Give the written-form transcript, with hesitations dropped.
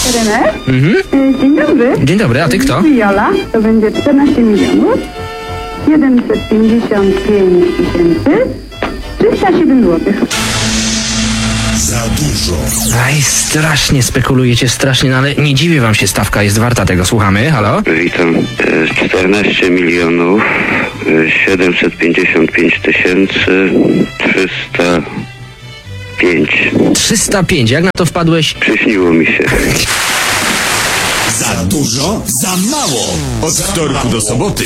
René? Mhm. Dzień dobry. Dzień dobry, a ty kto? Jola, to będzie 14 milionów 755 307 zł. Za dużo. Aj, strasznie spekulujecie, strasznie, no ale nie dziwię wam się, stawka jest warta tego. Słuchamy, halo? Witam. 14 milionów 755 305. 305, jak na to wpadłeś? Przyśniło mi się. Za dużo, za mało. Od wtorku do soboty